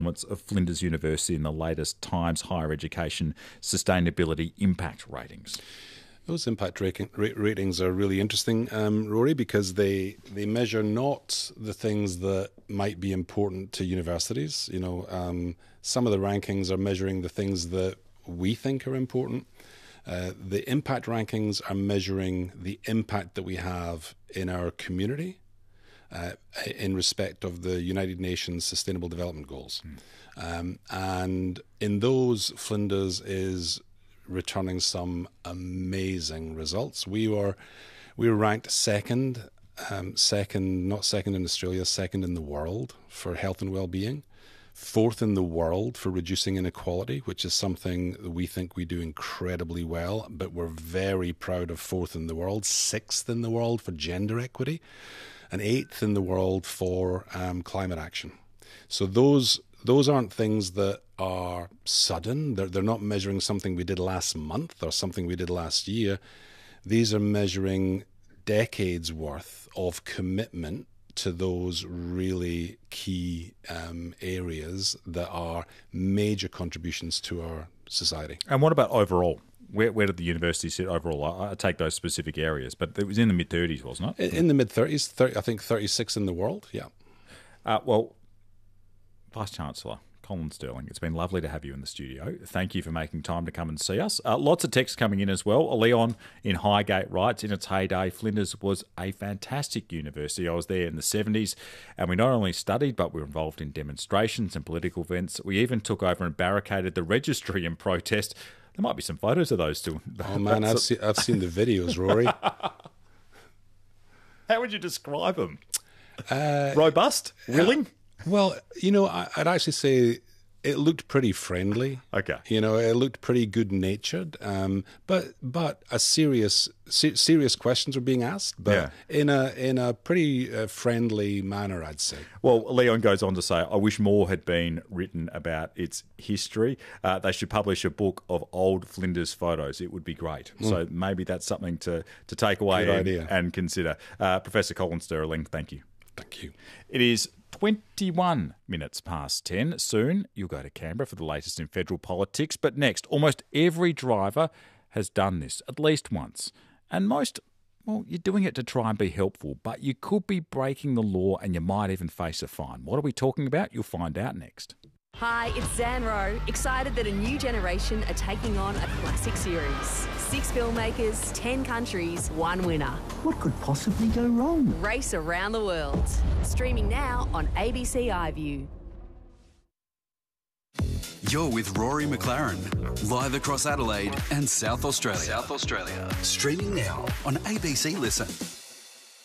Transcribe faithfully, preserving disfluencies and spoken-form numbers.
of Flinders University in the latest Times Higher Education Sustainability Impact Ratings. Those impact rating, ratings are really interesting, um, Rory, because they they measure not the things that might be important to universities. You know, um, some of the rankings are measuring the things that we think are important. Uh, the impact rankings are measuring the impact that we have in our community uh, in respect of the United Nations Sustainable Development Goals. Mm. Um, and in those, Flinders is returning some amazing results. We were we were ranked second, um, second, not second in Australia, second in the world for health and well-being. Fourth in the world for reducing inequality, which is something that we think we do incredibly well, but we're very proud of fourth in the world. Sixth in the world for gender equity, and eighth in the world for um, climate action. So those those aren't things that are sudden. They're, they're not measuring something we did last month or something we did last year. These are measuring decades worth of commitment to those really key um, areas that are major contributions to our society. And what about overall? Where, where did the university sit overall? I, I take those specific areas, but it was in the mid-thirties, wasn't it? In, in the mid-thirties, thirty, I think thirty-six in the world, yeah. Uh, well, Vice-Chancellor Colin Stirling, it's been lovely to have you in the studio. Thank you for making time to come and see us. Uh, lots of texts coming in as well. Leon in Highgate writes, in its heyday, Flinders was a fantastic university. I was there in the seventies, and we not only studied, but we were involved in demonstrations and political events. We even took over and barricaded the registry in protest. There might be some photos of those too. Oh, man, I've, see, I've seen the videos, Rory. How would you describe them? Uh, Robust? Willing? Uh, Well, you know, I'd actually say it looked pretty friendly. Okay. You know, it looked pretty good-natured. Um, but but a serious se- serious questions were being asked, but yeah. in a in a pretty uh, friendly manner, I'd say. Well, Leon goes on to say, I wish more had been written about its history. Uh, they should publish a book of old Flinders photos. It would be great. Mm. So maybe that's something to, to take away and, and consider. Uh, Professor Colin Stirling, thank you. Thank you. It is twenty-one minutes past ten. Soon you'll go to Canberra for the latest in federal politics. But next, almost every driver has done this at least once. And most, well, you're doing it to try and be helpful, but you could be breaking the law and you might even face a fine. What are we talking about? You'll find out next. Hi, it's Zan Rowe, excited that a new generation are taking on a classic series. Six filmmakers, ten countries, one winner. What could possibly go wrong? Race around the world. Streaming now on A B C iView. You're with Rory McLaren, live across Adelaide and South Australia. South Australia. Streaming now on A B C Listen.